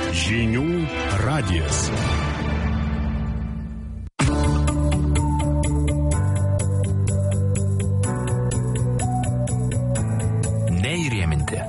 Žinių radijas. Neįrėminti.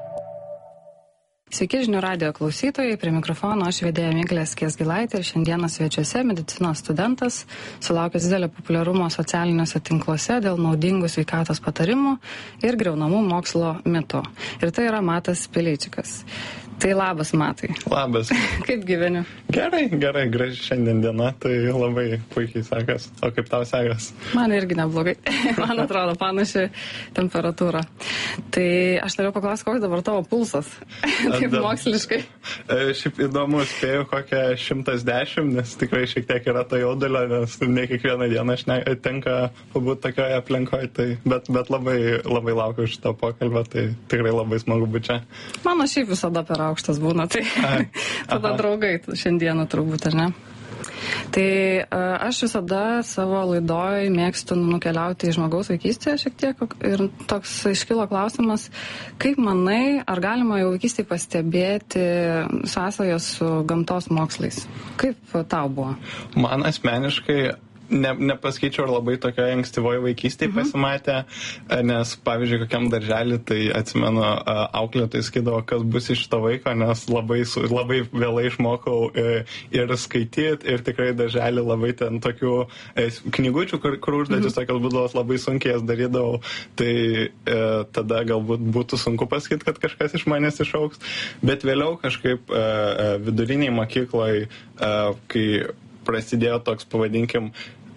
Sveiki žinių radijo klausytojai, prie mikrofono aš vedėja Miglė Skiesgilaitė ir šiandieną svečiuose medicinos studentas, sulaukęs didelio populiarumo socialiniuose tinkluose dėl naudingų sveikatos patarimų ir griaunamų mokslo mitų. Ir tai yra Matas Pileičikas. Tai labas, Matai. Labas. Kaip gyveni? Gerai, graži šiandien diena, tai labai puikiai sekas. O kaip tau sekas? Man irgi neblogai. Man atrodo panaši temperatūra. Tai aš norėjau paklausti, koks dabar tavo pulsas? Kaip moksliškai? Šiaip įdomu, spėjau kokią 110, nes tikrai šiek tiek yra to jaudulio, nes ne kiekvieną dieną aš tenka pabūti tokioje aplinkoje, tai, bet labai laukiu šito pokalbio, tai tikrai labai smagu būti čia. Mano šiaip visada per aukštas būna, tai tada draugai šiandieną turbūt, ar ne? Tai aš visada savo laidoj mėgstu nukeliauti į žmogaus vaikystėje šiek tiek ir toks iškilo klausimas, kaip manai, ar galima jau vaikystėje pastebėti sąsajas su gamtos mokslais? Kaip tau buvo? Man asmeniškai nepaskaičiau, ar labai tokioje ankstyvoje vaikystėje pasimatė, nes, pavyzdžiui, kokiam darželį, tai atsimenu, auklėtojai sakydavo, kas bus iš to vaiko, nes labai vėlai išmokau ir skaityti, ir tikrai darželį labai ten tokių knygučių, kur užduotis tokios būdavo labai sunkiai jas darydavau, tai tada galbūt būtų sunku pasakyti, kad kažkas iš manęs išaugs, bet vėliau kažkaip viduriniai mokykloje, kai prasidėjo toks, pavadinkim,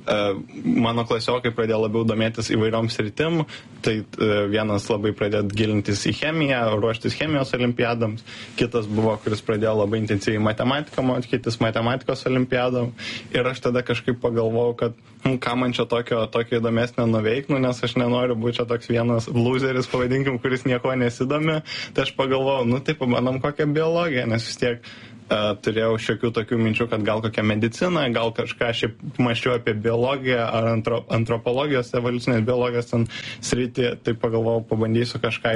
mano klasiokai pradėjo labiau domėtis įvairiom sritim, tai vienas labai pradėjo gilintis į chemiją, ruoštis chemijos olimpiadams, kitas buvo, kuris pradėjo labai intensyviai matematiką mokytis matematikos olimpiadam, ir aš tada kažkaip pagalvojau, kad ką man čia tokio įdomesnio nuveiknu, nes aš nenoriu būti čia toks vienas loseris, pavadinkim, kuris nieko nesidomi, tai aš pagalvojau, tai pabandom kokią biologiją, nes vis tiek turėjau šiokių tokių minčių, kad gal kokią mediciną, gal kažką šiaip mąsčiau apie biologiją ar antropologijos, evoliucinės biologijos sritį, tai pagalvojau, pabandysiu kažką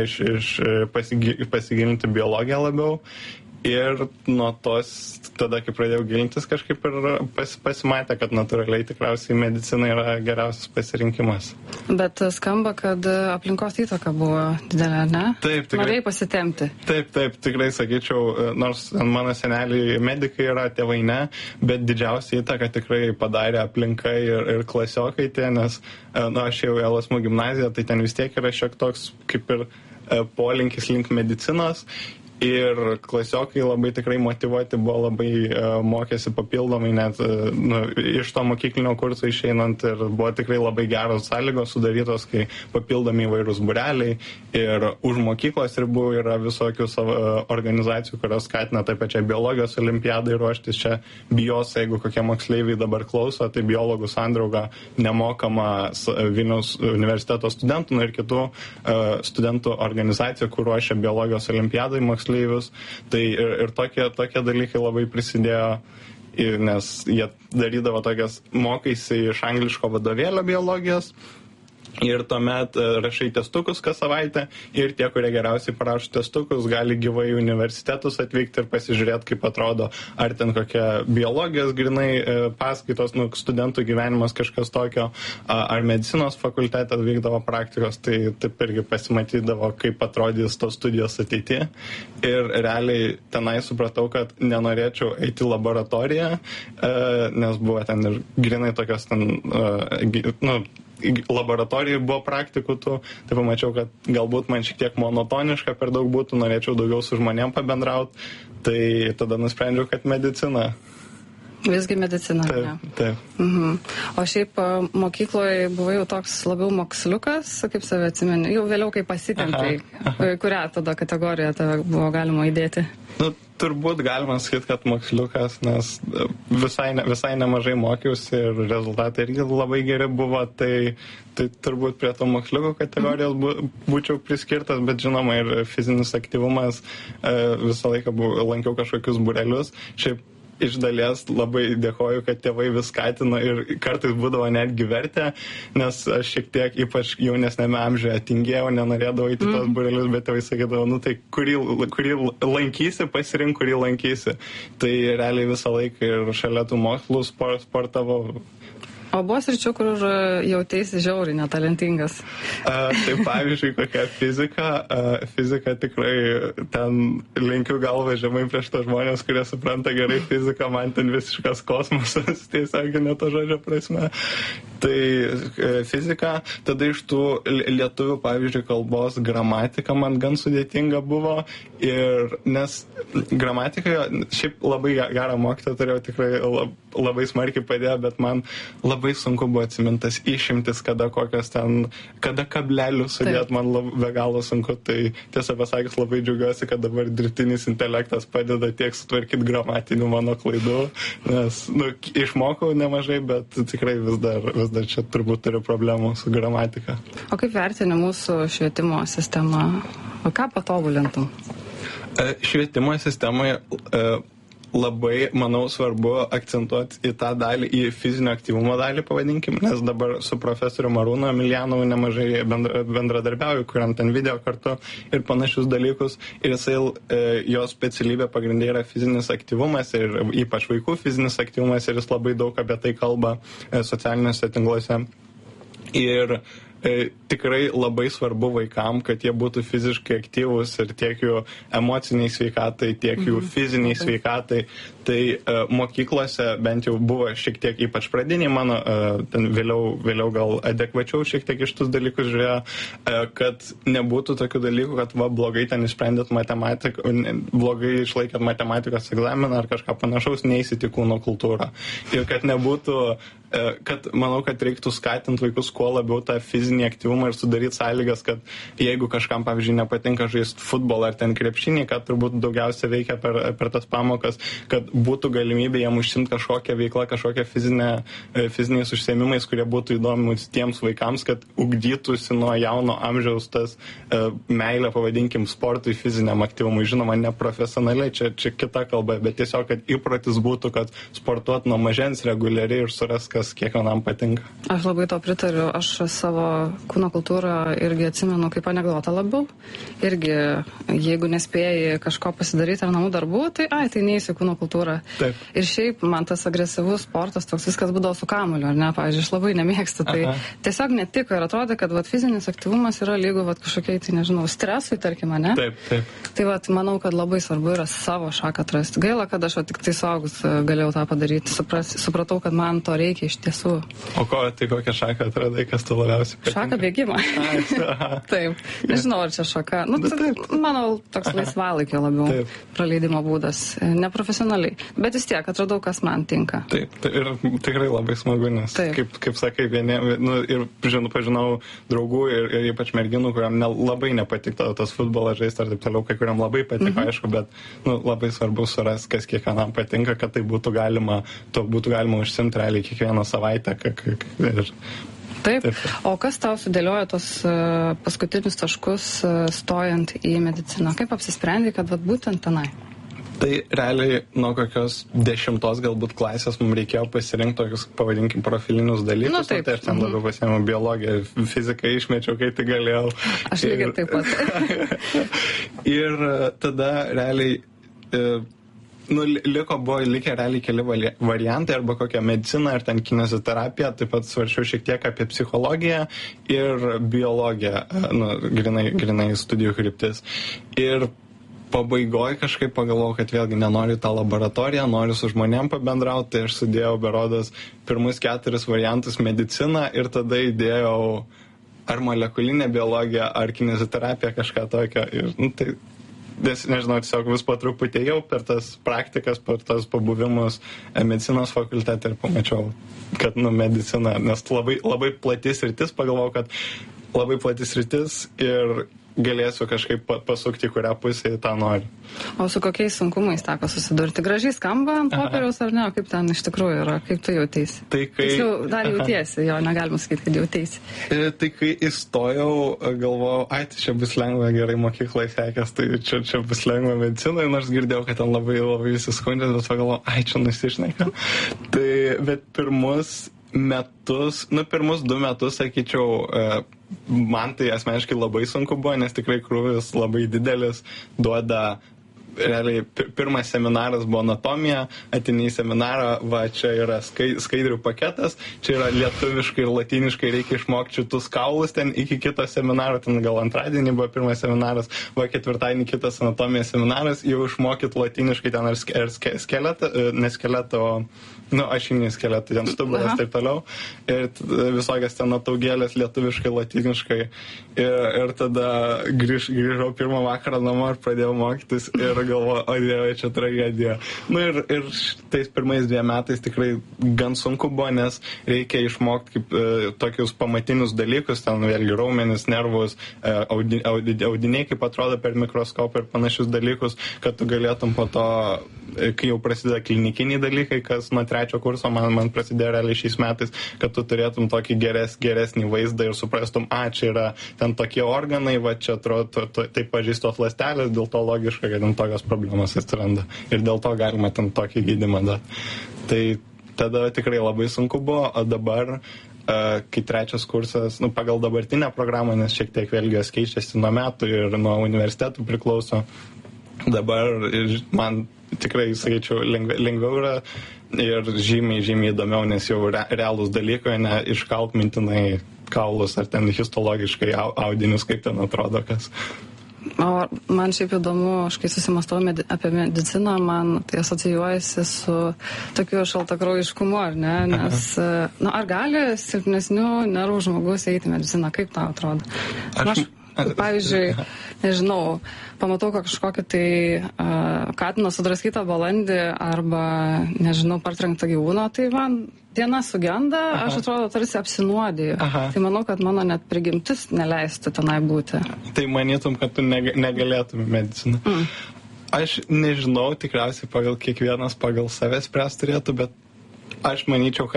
pasigilinti biologiją labiau. Ir nuo tos, tada, kai pradėjau gilintis, kažkaip ir pasimatė, kad natūraliai tikriausiai medicina yra geriausias pasirinkimas. Bet skamba, kad aplinkos įtaka buvo didelė, ne? Taip, tikrai. Norėjai pasitemti. Taip, tikrai sakyčiau, nors mano seneliai medikai yra, tėvai ne, bet didžiausia įtaka tikrai padarė aplinka ir klasiokai tie, nes aš jau Elasmų gimnaziją, tai ten vis tiek yra šiek toks kaip ir polinkis link medicinos. Ir klasiokai labai tikrai motyvuoti buvo, labai mokėsi papildomai, net iš to mokyklinio kurso išeinant, ir buvo tikrai labai geros sąlygos sudarytos, kai papildomi įvairūs būreliai, ir už mokyklos ribų yra visokių organizacijų, kurios skatina taip pačiai biologijos olimpiadai ruoštis. Čia bijos, jeigu kokie moksleiviai dabar klauso, tai biologų sandrauga nemokama Vilniaus universiteto studentų ir kitų studentų organizacijų, kur ruošia biologijos olimpiadai moksleivius. Tai ir tokie dalykai labai prisidėjo, nes jie darydavo tokias, mokaisi iš angliško vadovėlio biologijos, ir tuomet rašai testukus kas savaitę, ir tie, kurie geriausiai parašo testukus, gali gyvai į universitetus atvykti ir pasižiūrėti, kaip atrodo, ar ten kokia biologijos grinai paskaitos, studentų gyvenimas kažkas tokio, ar medicinos fakultete vykdavo praktikos, tai taip irgi pasimatydavo, kaip atrodys tos studijos ateityje. Ir realiai tenai supratau, kad nenorėčiau eiti į laboratoriją, nes buvo ten ir grinai tokios laboratorijai buvo praktikų, tai pamačiau, kad galbūt man šiek tiek monotoniška per daug būtų, norėčiau daugiau su žmonėm pabendrauti, tai tada nusprendžiau, kad medicina. Visgi medicina, taip, ne? Taip. O šiaip mokykloje buvai jau toks labiau moksliukas, kaip save atsimeni, jau vėliau kai pasitempiai, kurią tada kategoriją tave buvo galima įdėti? Turbūt galima sakyti, kad moksliukas, nes visai nemažai mokiausi ir rezultatai irgi labai geri buvo, tai turbūt prie to moksliuko kategorijos būčiau priskirtas, bet žinoma ir fizinis aktyvumas, visą laiką lankiau kažkokius būrelius. Šiaip iš dalies labai dėkoju, kad tėvai vis skatino ir kartais būdavo netgi vertę, nes aš šiek tiek ypač jaunesnėme amžiuje tingėjau, nenorėdavau į tos būrelius, bet tėvai sakydavo, nu tai kurį lankysi, pasirink, kurį lankysi. Tai realiai visą laiką ir šalia tų mokslų sportavau. O buvo sričių, kur jauteisi žiauriai netalentingas? Tai pavyzdžiui, kokia fizika tikrai ten lenkiu galvą žemai prieš tos žmonės, kurie supranta gerai fiziką, man ten visiškas kosmosas, tiesiog ne to žodžio prasme. Tai fizika, tada iš tų lietuvių, pavyzdžiui, kalbos gramatika man gan sudėtinga buvo, ir nes gramatikoje šiaip labai gerą mokytoją turėjau, tikrai labai smarkiai padėjo, bet man labai sunku buvo atsimintas išimtis, kada kablelių sudėt, man be galo sunku, tai tiesą pasakius labai džiaugiuosi, kad dabar dirbtinis intelektas padeda tiek sutvarkyti gramatinių mano klaidų, nes išmokau nemažai, bet tikrai vis dar čia turbūt turiu problemų su gramatika. O kaip vertini mūsų švietimo sistemą? O ką patobulintum? Švietimo sistemoje labai, manau, svarbu akcentuoti į tą dalį, į fizinio aktyvumo dalį, pavadinkim, nes dabar su profesoriu Marūnu Emilianovu nemažai bendradarbiauju, kuriam ten video kartu ir panašius dalykus. Ir jisai, jo specialybė pagrindė yra fizinis aktyvumas ir ypač vaikų fizinis aktyvumas, ir jis labai daug apie tai kalba socialiniuose tinkluose. Ir tikrai labai svarbu vaikam, kad jie būtų fiziškai aktyvūs ir tiek jų emociniai sveikatai, tiek jų fiziniai sveikatai. Tai mokyklose bent jau buvo šiek tiek, ypač pradiniai mano, ten vėliau gal adekvačiau šiek tiek iš tus dalykus žiūrėjo, kad nebūtų tokių dalykų, kad blogai ten išsprendėt matematiką, blogai išlaikėt matematikos egzaminą ar kažką panašaus, neįsit į kūno kultūrą. Ir kad nebūtų, manau, kad reiktų skatinti vaikus kuo labiau tą fizinį aktyvumą ir sudaryti sąlygas, kad jeigu kažkam, pavyzdžiui, nepatinka žaisti futbolą ar ten krepšinį, kad turbūt daugiausia veikia per tas pamokas, kad būtų galimybė jam užsimti kažkokią veiklą, kažkokią fiziniais užsiėmimais, kurie būtų įdomus tiems vaikams, kad ugdytųsi nuo jauno amžiaus tas meilė, pavadinkim, sportui, fiziniam aktyvumui. Žinoma, ne profesionaliai, čia kita kalba, bet tiesiog, kad įprotis būtų, kad sportuot nuo mažens reguliariai ir suras, kas kiekvienam patinka. Aš labai to pritariu. Aš savo kūno kultūrą irgi atsimenu kaip anekdotą labiau. Irgi, jeigu nespėjai kažko pasidaryti ar namų darbų, tai neįsiu kūno kultūrą. Taip. Ir šiaip man tas agresyvus sportas, toks viskas būdavo su kamuoliu, ar ne, pavyzdžiui, aš labai nemėgstu. Tai tiesiog netiko ir atrodė, kad fizinis aktyvumas yra lygu kažkokiai, tai nežinau, stresui, tarkim, ne? Taip. Tai manau, kad labai svarbu yra savo šaką atrasti. Gaila, kad aš tik tai suaugus galėjau tą padaryti. Supratau, kad man to reikia iš tiesų. O kokią šaką atradai, kas tu labiausiai patinka? Šaką bėgimą. Taip. Nežinau, ar čia šaka. Manau, toks laisvalaikio labiau praleidimo būdas. Neprofesionaliai. Bet vis tiek atradau, kas man tinka. Taip. Ir tikrai labai smagu, nes kaip sakai, ir pažinau draugų ir ypač merginų, kuriam labai nepatikta tas futbolas žaisti ar taip toliau, kai kuriam labai patiko, aišku, bet labai svarbu surasti, kas kiekvienam patinka, kad tai būtų galima užsimti realiai kiekvieną savaitę. Taip. O kas tau sudėliojo tos paskutinius taškus stojant į mediciną? Kaip apsisprendai, kad būtent tenai? Tai realiai nuo kokios 10 galbūt klasės mums reikėjo pasirinkti tokius, pavadinkim, profilinius dalykus. Tai aš ten labiau pasiėmiau biologiją, fiziką išmečiau, kai tai galėjau. Aš lygiai taip pat. Ir tada realiai buvo likę realiai keli variantai, arba kokią mediciną, ar ten kineziterapiją, taip pat svarčiau šiek tiek apie psichologiją ir biologiją, grinai studijų kryptis. Ir pabaigoje kažkaip pagalvojau, kad vėlgi nenoriu tą laboratoriją, noriu su žmonėm pabendrauti, tai aš sudėjau berodos pirmus 4 variantus mediciną ir tada įdėjau ar molekulinę biologiją, ar kineziterapiją, kažką tokio. Ir, tai, nežinau, tiesiog vis po truputį jau per tas praktikas, per tas pabuvimus medicinos fakultete ir pamačiau, kad medicina, nes labai, labai platis sritis, pagalvojau, kad labai platis sritis ir galėsiu kažkaip pasukti, kurią pusę tą noriu. O su kokiais sunkumais teko susidurti? Gražiai skamba ant popieriaus ar ne? Kaip ten iš tikrųjų yra? Kaip tu jautiesi? Tai kai... Tiksliau, dar jautiesi, jo, negalima sakyti, kad jautiesi. Tai kai įstojau, galvojau, tai čia bus lengva, gerai mokyklai sekės, tai čia bus lengva medicinai, nors girdėjau, kad ten labai visi skundės, bet pagalvojau, čia nusišnekau. Tai, bet pirmus 2 metus, sakyčiau, man tai asmeniškai labai sunku buvo, nes tikrai krūvis labai didelis, duoda, realiai, pirmas seminaras buvo anatomija, ateini į seminarą, čia yra skaidrių paketas, čia yra lietuviškai ir latiniškai, reikia išmokti šitus kaulus, ten iki kito seminaro, ten gal antradienį buvo pirmas seminaras, ketvirtadienį kitas anatomijos seminaras, jau išmokit latiniškai ten ar skeletą, ne skeletą, o ašinį skeletą, ten stuburas ir taip toliau, ir visokias ten ataugėlės lietuviškai, latiniškai, ir tada grįžau pirmą vakarą namo ir pradėjau mokytis ir galvoju, o dieve, čia tragedija. Ir tais pirmais 2 metais tikrai gan sunku buvo, nes reikia išmokti kaip tokius pamatinius dalykus, ten vėlgi raumenis, nervus, audiniai, kaip atrodo per mikroskopą ir panašius dalykus, kad tu galėtum po to, kai jau prasideda klinikiniai dalykai, kas nuo 3 kurso man prasidėjo realiai šiais metais, kad tu turėtum tokį geresnį vaizdą ir suprastum, čia yra ten tokie organai, čia atrodo taip pažįstos ląstelės, dėl to logiška, kad ten tokios problemos atsiranda. Ir dėl to galima ten tokį gydymą duoti. Tai tada tikrai labai sunku buvo, o dabar, kai 3 kursas, pagal dabartinę programą, nes šiek tiek vėlgi jos keičiasi nuo metų ir nuo universitetų priklauso, dabar man tikrai, sakyčiau, lengviau yra ir žymiai įdomiau, nes jau realūs dalykai, ne iškalt mintinai kaulus ar ten histologiškai audinius, kaip ten atrodo kas. O man šiaip įdomu, aš kai susimastau apie mediciną, man tai asocijuojasi su tokiu šaltakraujiškumu, ar ne? Nes, ar gali silpnesnių nervų žmogus eiti į mediciną? Kaip tau atrodo? Pavyzdžiui, nežinau, pamatau kažkokį tai katino sudraskytą balandį arba, nežinau, partrenktą gyvūną, tai man diena sugenda, aš atrodo tarsi apsinuodiju. Tai manau, kad mano net prigimtis neleistų tenai būti. Tai manytum, kad tu negalėtum mediciną. Aš nežinau, tikriausiai kiekvienas pagal save spręs turėtų, bet aš manyčiau,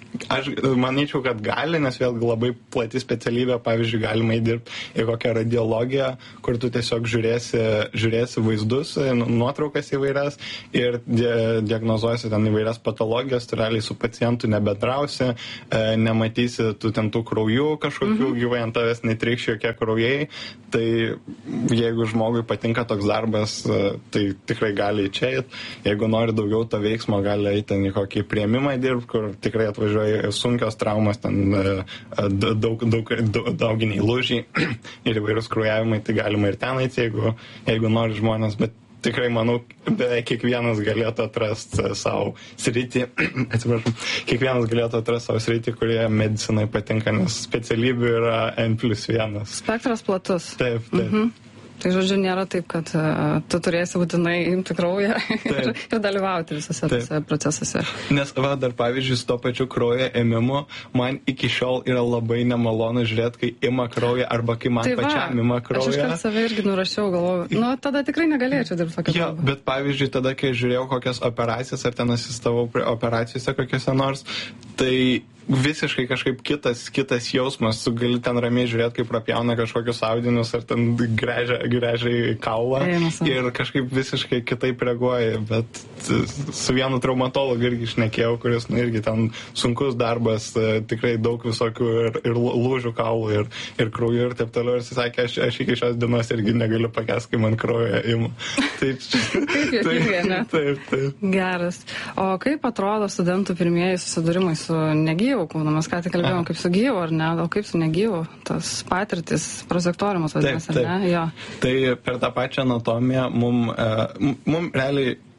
kad gali, nes vėlgi labai plati specialybė, pavyzdžiui, galima įdirbti į kokią radiologiją, kur tu tiesiog žiūrėsi vaizdus, nuotraukas įvairias ir diagnozuosi ten įvairias patologijas, tu realiai su pacientu nebedrausi, nematysi tu ten tų kraujų kažkokių, gyvai ant tavęs netrykščia jokie kraujai, tai jeigu žmogui patinka toks darbas, tai tikrai gali čia eiti, jeigu nori daugiau to veiksmo, gali eiti į kokį priėmimą dirbti, kur tikrai atvažiuoja sunkios traumas, ten dauginiai lūžiai ir įvairūs kraujavimai, tai galima ir ten eiti, jeigu nori žmonės, bet tikrai manau, beveik kiekvienas galėtų atrasti savo sritį, kiekvienas galėtų atrasti savo sritį, kurie medicinai patinka, nes specialybių yra N+1. Spektras platus. Taip. Tai žodžiu, nėra taip, kad tu turėsi būtinai imti kraują ir dalyvauti visose tose procesuose. Nes dar pavyzdžiui, su to pačiu kraujo ėmimu, man iki šiol yra labai nemalonu žiūrėti, kai ima kraują arba kai man pačiam ima kraują. Aš iškart save irgi nurašiau, galvoju, tada tikrai negalėčiau dirbti tokio darbo. Bet pavyzdžiui, tada, kai žiūrėjau kokias operacijas ar ten asistavau prie operacijose kokiose nors, tai visiškai kažkaip kitas jausmas, tu gali ten ramiai žiūrėti, kaip prapjauna kažkokius audinius ar ten gręžia kaulą ir kažkaip visiškai kitaip reaguoja, bet su vienu traumatologu irgi šnekėjau, kuris irgi ten sunkus darbas, tikrai daug visokių ir lūžių kaulų ir kraujo ir taip toliau, ir jis sakė, aš iki šios dienos irgi negaliu pakęsti, kai man kraujo ima. Kaip juokinga, ne? Taip. Geras. O kaip atrodo studentų pirmieji susidūrimai su negyvu kūnu? Mes ką tik kalbėjom kaip su gyvu, ar ne? O kaip su negyvu? Tas patirtis, prosektoriumas vadinasi, ar ne? Jo. Tai per tą pačią anatomiją mum realiai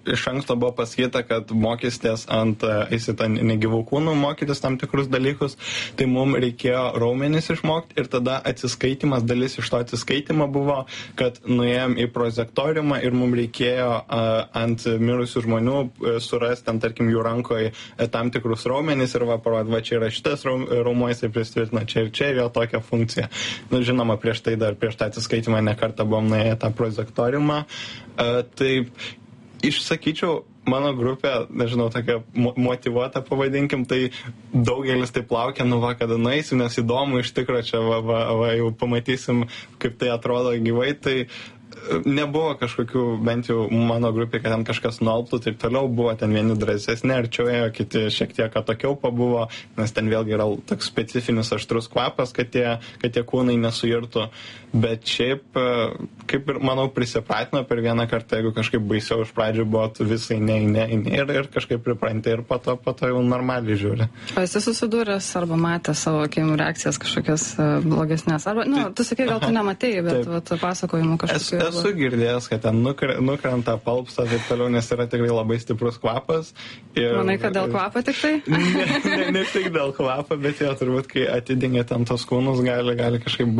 iš anksto buvo pasakyta, kad mokysitės eisit ant negyvų kūnų, mokytis tam tikrus dalykus, tai mums reikėjo raumenis išmokti ir tada atsiskaitimas, dalis iš to atsiskaitimo buvo, kad nuėjom į prozektoriumą ir mums reikėjo ant mirusių žmonių surasti, tarkim, jų rankoje tam tikrus raumenis ir parodyti, va čia yra šitas raumuo, jisai pristvirtina čia ir jo tokia funkcija. Nu, žinoma, prieš tai dar prieš tą atsiskaitimą nekartą buvom nuėję tą prozektoriumą. Taip, išsakyčiau, mano grupė, nežinau, tokia motyvuota pavadinkim, tai daugelis taip laukia, nu va, kada nueisim, nes įdomu iš tikro čia, va, jau pamatysim, kaip tai atrodo gyvai, tai nebuvo kažkokių, bent jau mano grupė, kad ten kažkas nualptų, taip toliau buvo, ten vieni drąsesni, arčiau ėjo, kiti šiek tiek atokiau pabuvo, nes ten vėlgi yra toks specifinis aštrus kvapas, kad tie kūnai nesuirtų, bet šiaip, kaip ir, manau, prisipratino per vieną kartą, jeigu kažkaip baisiau iš pradžių buvo, tu visai ne, ir kažkaip pripranti ir po to jau normaliai žiūri. O esi susidūręs arba matęs savo akimų reakcijas kažkokias blogesnės, arba, tu sakai, gal tu nematėjai, bet pasakojimų kažkokių. Esu girdėjęs, kad ten nukrenta palpsta taip toliau, nes yra tikrai labai stiprus kvapas. Manai, kad dėl kvapo tik tai? Ne tik dėl kvapo, bet jo, turbūt, kai atidingia ten tos kūnus, gali kažkaip,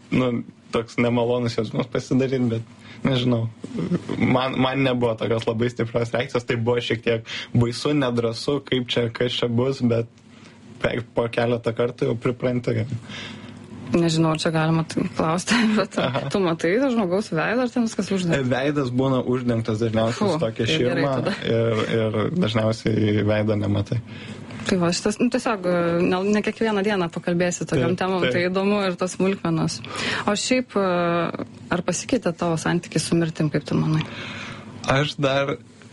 toks nemalonus jausmas pasidaryti, bet nežinau, man nebuvo tokios labai stiprios reakcijos, tai buvo šiek tiek baisu, nedrąsu, kas čia bus, bet po keletą kartų jau pripranti. Nežinau, čia galima klausti, bet tu matai žmogaus veidą, ar ten viskas uždengtas? Veidas būna uždengtas dažniausiai su tokia širma ir dažniausiai veidą nematai. Tai va, šitas, tiesiog, ne kiekvieną dieną pakalbėsi tokiam temam, tai įdomu ir tas smulkmenos. O šiaip, ar pasikeitė tavo santykis su mirtim, kaip tu manai? Aš dar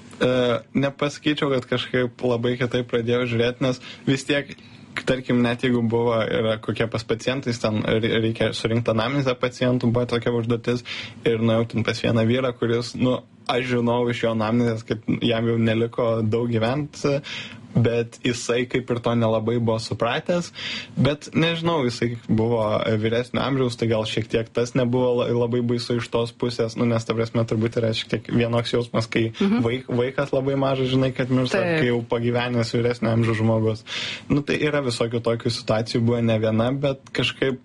nepasakyčiau, kad kažkaip labai kitaip pradėjau žiūrėti, nes vis tiek, tarkim, net jeigu buvo yra kokie pas pacientais, ten reikia surinkti anamnezę pacientų, buvo tokia užduotis ir nuėjau ten pas vieną vyrą, kuris, aš žinau iš jo anamnezės, kad jam jau neliko daug gyventi, bet jisai kaip ir to nelabai buvo supratęs, bet nežinau, jisai buvo vyresnio amžiaus, tai gal šiek tiek tas nebuvo labai baisu iš tos pusės, nes ta prasme turbūt yra šiek tiek vienoks jausmas, kai vaikas labai mažas, žinai, kad miršta, kai jau pagyvenęs vyresnio amžiaus žmogus. Tai yra visokių tokių situacijų, buvo ne viena, bet kažkaip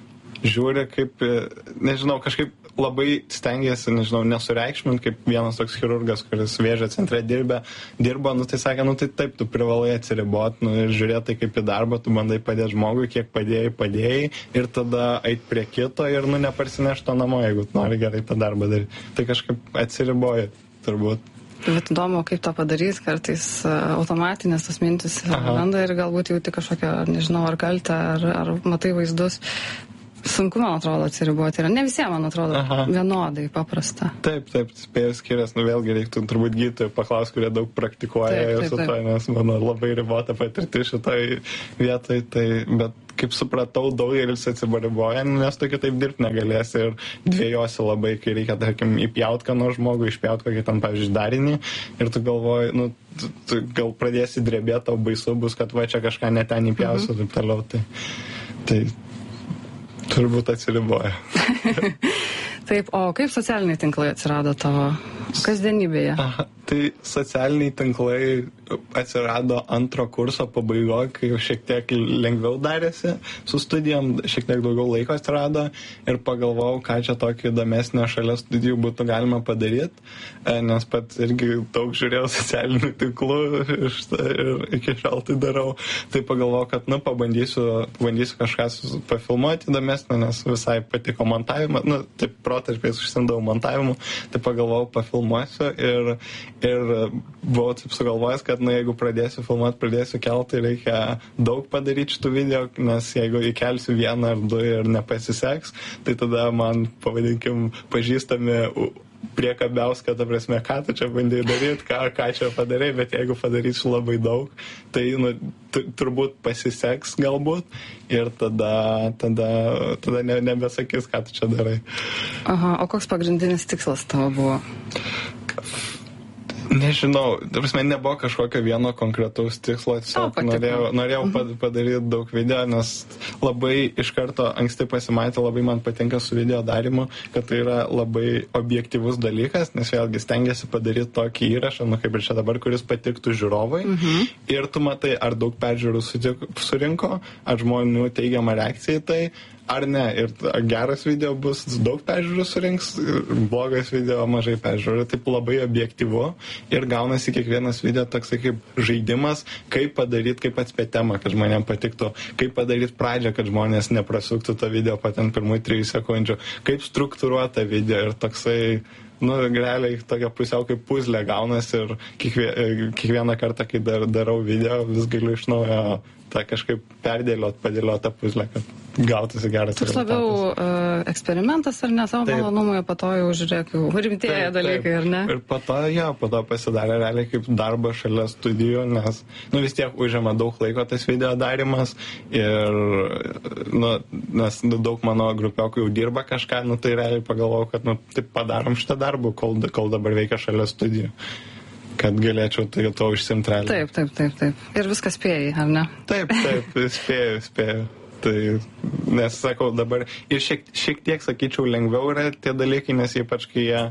žiūri, kaip, nežinau, kažkaip labai stengiasi, nežinau, nesureikšminti, kaip vienas toks chirurgas, kuris Vėžio centre dirbo, tai sakė, tai taip, tu privalai atsiriboti, ir žiūrėti kaip į darbą, tu bandai padėti žmogui, kiek padėjai, ir tada eit prie kito ir, neparsinešti to namo, jeigu nori gerai tą darbą daryti. Tai kažkaip atsiriboji, turbūt. Bet įdomu, kaip tą padarys, kartais automatinės tos mintis randa ir galbūt jauti kažkokią, nežinau, ar kaltę, ar matai vaizdus. Sunku, man atrodo, atsiriboti. Ne visiems, man atrodo, vienodai paprasta. Taip, spėjas skiriasi. Vėlgi reiktų turbūt gydytojų paklausti, kurie daug praktikuoja su to, nes mano labai ribota patirti šitoj vietoj. Bet kaip supratau, daugelis atsibariboja, nes tu kitaip dirbti negalės ir dviejosi labai, kai reikia, tarkim, įpjauti ką nuo žmogų, išpjauti kokį ten, pavyzdžiui, darinį ir tu galvoji, tu gal pradėsi drebėti, tau baisu bus, kad va čia kažką ne ten įpjausiu ir taip toliau. Tai turbūt atsiriboja. Taip, o kaip socialiniai tinklai atsirado tavo kasdienybėje? Tai socialiniai tinklai atsirado antro kurso pabaigoje, kai jau šiek tiek lengviau darėsi su studijom, šiek tiek daugiau laiko atsirado ir pagalvojau, ką čia tokį įdomesnio šalia studijų būtų galima padaryti, nes pat irgi daug žiūrėjau socialinių tinklų ir iki šiol tai darau. Tai pagalvojau, kad pabandysiu kažką pafilmuoti įdomesnio, nes visai patiko montavimą, taip protarpiais užsimdavau montavimu, tai pagalvojau, pafilmuosiu ir buvau taip sugalvojęs, kad jeigu pradėsiu filmuoti, pradėsiu kelti, tai reikia daug padaryti šitų video, nes jeigu įkelsiu vieną ar du ir nepasiseks, tai tada man, pavadinkim, pažįstami priekabiaus, kad, ta prasme, ką tu čia bandai daryti, ką čia padarai, bet jeigu padarysiu labai daug, tai turbūt pasiseks galbūt ir tada nebesakys, ką tu čia darai. O koks pagrindinis tikslas tavo buvo? Nežinau, prasme, nebuvo kažkokio vieno konkretaus tikslo, tiesiog norėjau padaryti daug video, nes labai iš karto anksti pasimatė, labai man patinka su video darimu, kad tai yra labai objektyvus dalykas, nes vėlgi stengiasi padaryti tokį įrašą, kaip ir čia dabar, kuris patiktų žiūrovai, ir tu matai, ar daug peržiūrų surinko, ar žmonių teigiama reakcija į tai, ar ne, ir geras video bus, daug peržiūrų surinks, blogas video mažai peržiūrų, taip labai objektyvu ir gaunasi kiekvienas video toksai kaip žaidimas, kaip padaryti, kaip atspėti temą, kad žmonėm patiktų, kaip padaryti pradžią, kad žmonės neprasuktų to video patent pirmųjų 3 sekundžių, kaip struktūruota video ir toksai, realiai tokia pusiau kaip puzlė gaunasi ir kiekvieną kartą, kai darau video, vis galiu iš naujo tą kažkaip padėliot tą puzlę, kad gautųsi geras rezultatas. Toks labiau eksperimentas, ar ne, savo malonumui, po to jau žiūrėk, jau rimtėja dalykai, ar ne? Ir po to pasidarė realiai kaip darbas šalia studijų, nes vis tiek užima daug laiko tas video darimas ir nes daug mano grupiokų jau dirba kažką, tai realiai pagalvojau, kad taip padarom šitą darbą, kol dabar veikia šalia studijų, kad galėčiau to užsimti realiai. Taip. Ir viskas spėjai, ar ne? Taip, spėjau. Tai, nes sakau, dabar ir šiek tiek, sakyčiau, lengviau yra tie dalykai, nes ypač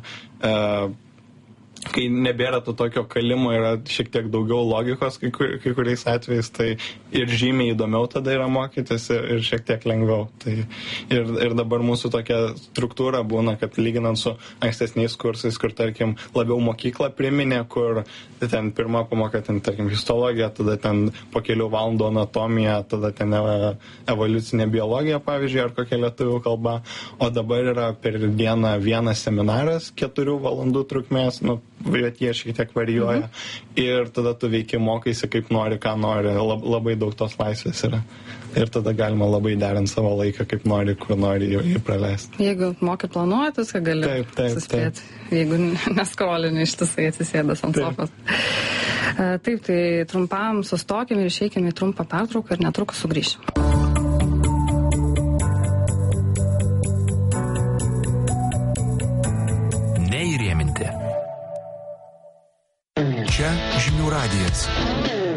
kai nebėra to tokio kalimo, yra šiek tiek daugiau logikos kai kuriais atvejais, tai ir žymiai įdomiau tada yra mokytis ir šiek tiek lengviau. Tai ir dabar mūsų tokia struktūra būna, kad lyginant su ankstesniais kursais, kur, tarkim, labiau mokyklą priminė, kur ten pirma pamoka, tarkim, histologija, tada ten po kelių valandų anatomija, tada ten evoliucinė biologija, pavyzdžiui, ar kokia lietuvių kalba, o dabar yra per dieną vienas seminaras 4 valandų trukmės, bet jie šiek tiek varijuoja ir tada tu veiki, mokaisi kaip nori, ką nori, labai daug tos laisvės yra ir tada galima labai derinti savo laiką, kaip nori, kur nori jį praleisti. Jeigu moki planuoti, viską gali suspėti, jeigu neskolini ištisai atsisėdas ant sofos. Taip, tai trumpam sustokime ir išeikime į trumpą pertrauką ir netrukus sugrįšim. Neįrėminti. Čia Žinių radijas.